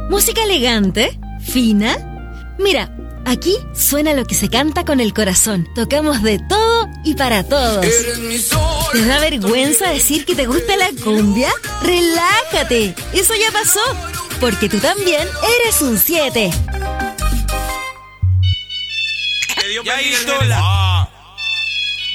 Música elegante, fina. Mira, aquí suena lo que se canta con el corazón. Tocamos de todo y para todos. ¿Te da vergüenza decir que te gusta la cumbia? ¡Relájate! Eso ya pasó, porque tú también eres un 7. Ya hizo la...